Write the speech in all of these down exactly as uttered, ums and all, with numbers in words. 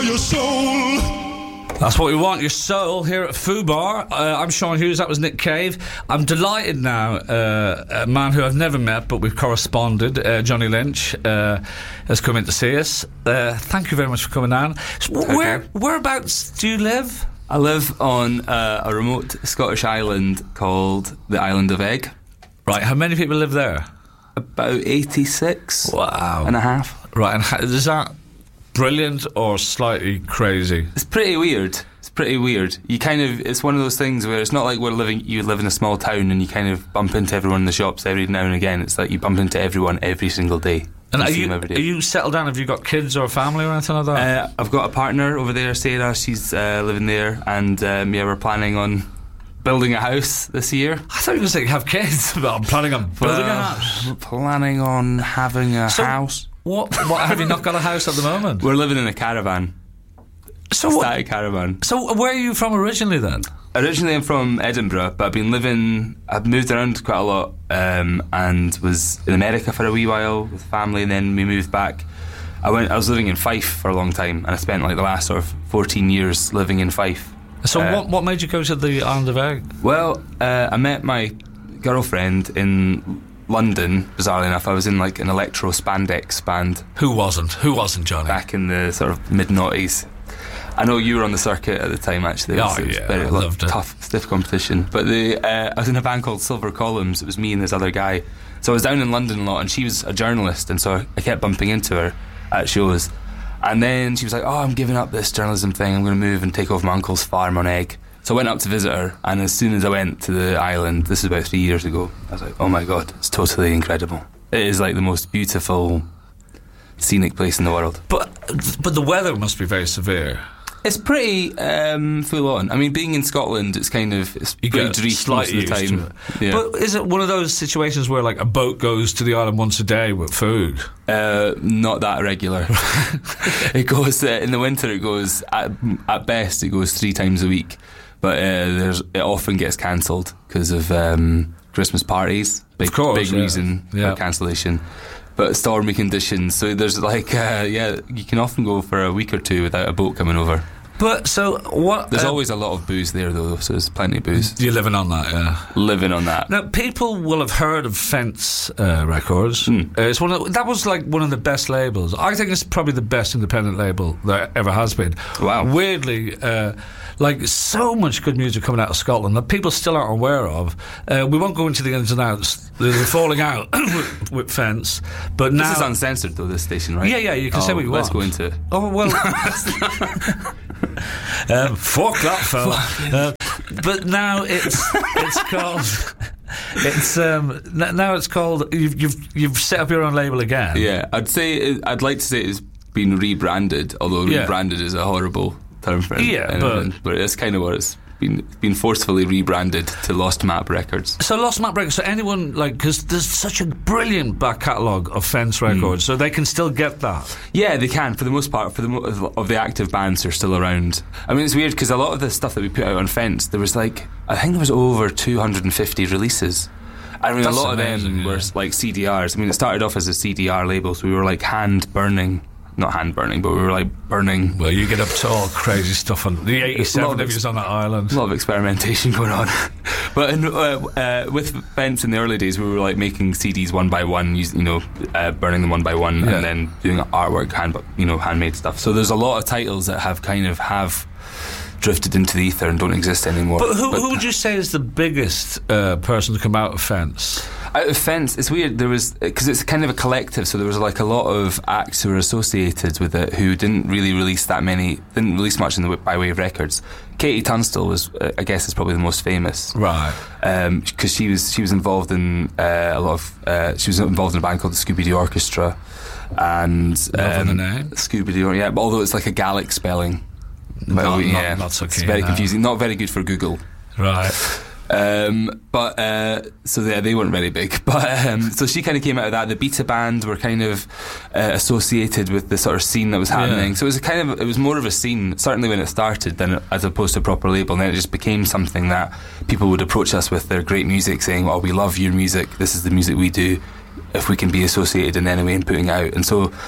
your soul. That's what we want, your soul, here at Fubar. Uh, I'm Sean Hughes, that was Nick Cave. I'm delighted now, uh, a man who I've never met, but we've corresponded, uh, Johnny Lynch, uh, has come in to see us. Uh, thank you very much for coming down. So where, okay. Whereabouts do you live? I live on uh, a remote Scottish island called the Island of Egg. Right, how many people live there? About eighty-six Wow. and a half. Right, and how, is that brilliant or slightly crazy? It's pretty weird. It's pretty weird. You kind of, it's one of those things where it's not like we're living, you live in a small town and you kind of bump into everyone in the shops every now and again. It's like you bump into everyone every single day. And you are see you, them every day. are you settled down? Have you got kids or a family or anything like that? Uh, I've got a partner over there, Sarah. She's uh, living there, and um, yeah, we're planning on building a house this year. I thought you were going to say you have kids, but I'm planning on building Well, a house. We're planning on having a So- house. What? What? Have you not got a house at the moment? We're living in a caravan. So a what? static caravan. So where are you from originally then? Originally I'm from Edinburgh, but I've been living, I've moved around quite a lot, um, and was in America for a wee while with family, and then we moved back. I went. I was living in Fife for a long time, and I spent like the last sort of fourteen years living in Fife. So Uh, what? What made you go to the Island of Egg? Well, uh, I met my girlfriend in London, bizarrely enough. I was in like an electro spandex band Who wasn't? Who wasn't, Johnny? back in the sort of mid-noughties. I know you were on the circuit at the time, actually. It was, Oh, it was yeah, very I lo- loved it. tough, stiff competition. But the uh, I was in a band called Silver Columns. It was me and this other guy. So I was down in London a lot, and she was a journalist, and so I kept bumping into her at shows. And then she was like, "Oh, I'm giving up this journalism thing. I'm going to move and take over my uncle's farm on Egg." So I went up to visit her, and as soon as I went to the island, this is about three years ago, I was like, "Oh my god, it's totally incredible. It is like the most beautiful, scenic place in the world." But but the weather must be very severe. It's pretty um, full on. I mean, being in Scotland, it's kind of it's You pretty get dreich most slightly of the used to time. it. Yeah. But is it one of those situations where like a boat goes to the island once a day with food? Uh, not that regular. It goes uh, in the winter. It goes at, at best. It goes three times a week, but uh, there's it often gets cancelled because of um, Christmas parties. Big, Of course, big yeah. reason Yeah. for cancellation. But stormy conditions. So there's like uh, yeah, you can often go for a week or two without a boat coming over. But so what? There's uh, always a lot of booze there, though. So there's plenty of booze. you're living on that, yeah. Living on that. Now, people will have heard of Fence uh, Records. Mm. Uh, it's one of, that was like one of the best labels. I think it's probably the best independent label there ever has been. Wow. Weirdly, uh, like so much good music coming out of Scotland that people still aren't aware of. Uh, we won't go into the ins and outs. There's a falling out with, with Fence, but now This is uncensored, though, this station, right? Yeah, yeah, you can say Oh, what you let's want. go into it. Oh well. um, fuck that fella. Uh, but now it's it's called. It's um n- now it's called. You've you've you've set up your own label again. Yeah, I'd say it, I'd like to say it's been rebranded, although Yeah. rebranded is a horrible term for Yeah, anything, but- but it's kind of what it's been been forcefully rebranded to Lost Map Records. So Lost Map Records. So anyone like because there's such a brilliant back catalogue of Fence Records, so they can still get that. Yeah, they can for the most part. For the mo- of the active bands who are still around. I mean, it's weird because a lot of the stuff that we put out on Fence, there was like I think there was over two hundred fifty releases. I mean, That's a lot amazing, of them yeah. were like C D Rs. I mean, it started off as a C D R label, so we were like hand burning, not hand burning, but we were like burning. Well, you get up to all crazy stuff on the A lot eighty-seven of of ex- yous on that island. A lot of experimentation going on. But in, uh, uh, with Fence in the early days, we were like making C Ds one by one, you know, uh, burning them one by one, Yeah. and then doing artwork, hand, you know, handmade stuff. So there's a lot of titles that have kind of have drifted into the ether and don't exist anymore. But who, who would you say is the biggest uh, person to come out of Fence? Out of Fence, it's weird. There was because it's kind of a collective, so there was like a lot of acts who were associated with it who didn't really release that many, didn't release much in the by way of records. Katie Tunstall was, uh, I guess, is probably the most famous, Right. because um, she was she was involved in uh, a lot of uh, she was involved in a band called the Scooby Doo Orchestra, and Loving um, the name. Scooby Doo, yeah. But although it's like a Gaelic spelling, Not- well, not- yeah, not so it's keen, very no. confusing. Not very good for Google. Right. Um, but uh, so yeah, they weren't very big. But um, so she kind of came out of that. The Beta Band were kind of uh, associated with the sort of scene that was happening. Yeah. So it was a kind of it was more of a scene, certainly when it started, than as opposed to a proper label. And then it just became something that people would approach us with their great music, saying, "Oh, we love your music. This is the music we do. If we can be associated in any way in putting it out." And so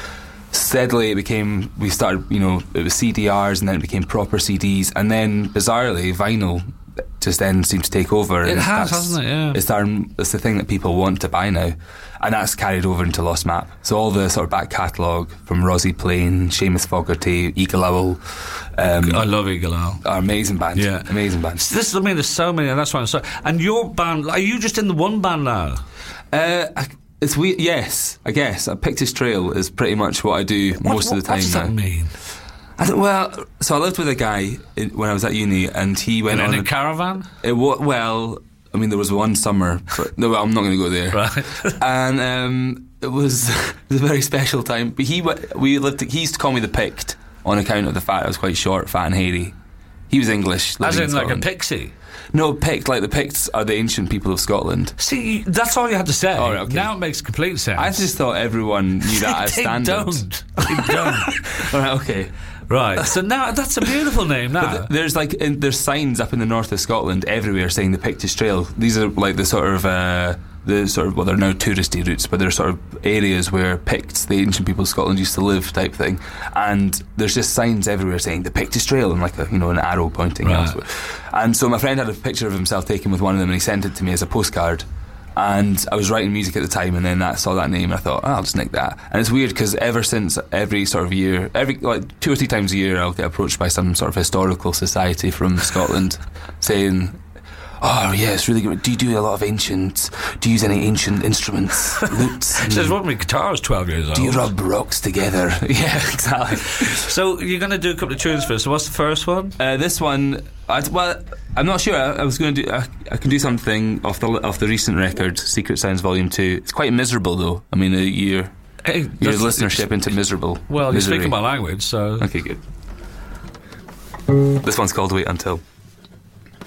steadily it became, we started, you know, it was C D Rs, and then it became proper C Ds, and then bizarrely vinyl just then seemed to take over. It and has, that's- hasn't it? Yeah. It's, our, it's the thing that people want to buy now, and that's carried over into Lost Map. So all the sort of back catalogue from Rosie Plain, Seamus Fogarty, Eagle Owl, um, I love Eagle Owl. are amazing band. Yeah. Amazing band. This is, I mean, there's so many, and that's why I'm so. And your band, are you just in the one band now? Uh, I, it's weird. Yes, I guess. A Pictish Trail is pretty much what I do What- most what, of the time What does now. that mean? I don't, well, so I lived with a guy in, when I was at uni, and he went In on a a, caravan? it, wa- well, I mean, there was one summer, but no, I'm not going to go there. Right. And um, it was it was a very special time. But he wa- we lived. He used to call me the Pict on account of the fact I was quite short, fat, and hairy. He was English, As living in, in like a Scotland. pixie? No, Pict, like the Picts are the ancient people of Scotland. See, that's all you had to say. Oh, right, okay. Now it makes complete sense. I just thought everyone knew that as they standard. don't. They don't. All right, okay. Right, so now that's a beautiful name now. Th- There's like in, there's signs up in the north of Scotland everywhere saying the Pictish Trail. These are like the sort of uh, the sort of well, they're now touristy routes, but they're sort of areas where Picts, the ancient people of Scotland, used to live, type thing. And there's just signs everywhere saying the Pictish Trail, and like a you know an arrow pointing Right. elsewhere. And so my friend had a picture of himself taken with one of them, and he sent it to me as a postcard. And I was writing music at the time, and then I saw that name, and I thought, oh, I'll just nick that. And it's weird because ever since, every sort of year, every like two or three times a year, I'll get approached by some sort of historical society from Scotland, saying, "Oh yeah, it's really good. Do you do a lot of ancient? Do you use any ancient instruments, lutes? It says, what, my guitar is twelve years old. Do you rub rocks together?" Yeah, exactly. So you're going to do a couple of tunes first. So what's the first one? Uh, this one, I, well, I'm not sure. I, I was going to do. I, I can do something off the off the recent record, Secret Sounds Volume Two. It's quite miserable, though. I mean, a year Hey, your that's- listenership into miserable. Well, you're misery. speaking my language, so. Okay, good. This one's called Wait Until.